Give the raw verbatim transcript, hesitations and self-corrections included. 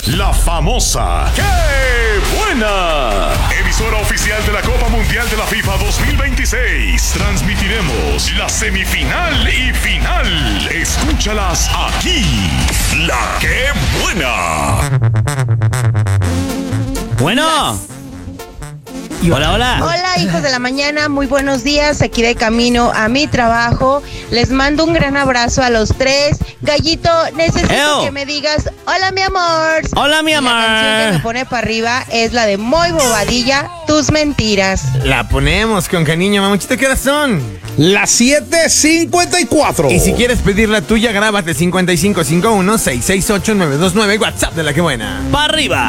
la famosa ¡Qué buena! Emisora oficial de la Copa Mundial de la FIFA dos mil veintiséis. Transmitiremos la semifinal y final. Escúchalas aquí. La ¡Qué buena! Bueno. Hola, hola. Hola, hijos de la mañana, muy buenos días. Aquí de camino a mi trabajo. Les mando un gran abrazo a los tres. Gallito, necesito Eo. que me digas, hola, mi amor. Hola, mi Y amor. La canción que me pone para arriba es la de Muy Bobadilla, Tus Mentiras. La ponemos con cariño, mamuchita. ¿Qué horas son? Las siete cincuenta y cuatro. Y si quieres pedir la tuya, grábate cincuenta y cinco cincuenta y uno, seiscientos sesenta y ocho, nueve dos nueve, WhatsApp de La Que Buena. Pa' arriba.